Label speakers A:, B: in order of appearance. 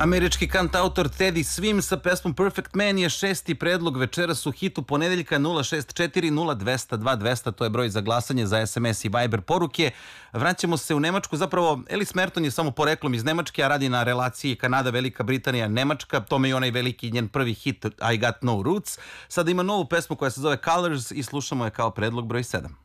A: Američki kantautor Teddy Swims sa pesmom Perfect Man je 6. predlog večeras u hitu ponedeljka. 064-02-200-200, to je broj za glasanje za SMS i Viber poruke. Vraćamo se u Nemačku, zapravo Ellis Merton je samo poreklom iz Nemačke, a radi na relaciji Kanada, Velika Britanija, Nemačka. Tome i onaj veliki njen prvi hit I Got No Roots. Sada ima novu pesmu koja se zove Colors i slušamo je kao predlog broj 7.